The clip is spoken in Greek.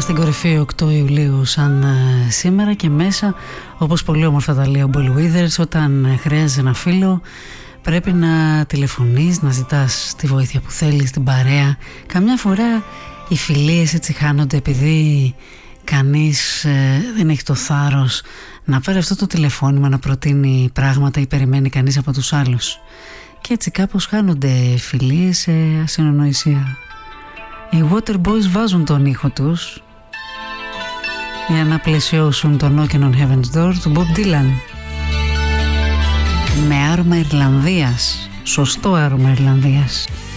στην κορυφή 8 Ιουλίου σαν σήμερα και μέσα, όπως πολύ όμορφα τα λέει ο Bill Withers, όταν χρειάζεσαι ένα φίλο πρέπει να τηλεφωνείς, να ζητάς τη βοήθεια που θέλεις, την παρέα. Καμιά φορά οι φιλίες έτσι χάνονται επειδή κανείς δεν έχει το θάρρος να πάρει αυτό το τηλεφώνημα, να προτείνει πράγματα ή περιμένει κανείς από τους άλλους. Και έτσι κάπως χάνονται φιλίες σε ασυνονοησία. Οι Waterboys βάζουν τον ήχο τους για να πλαισιώσουν το Knockin' on Heaven's Door του Bob Dylan με άρωμα Ιρλανδίας, σωστό άρωμα Ιρλανδίας.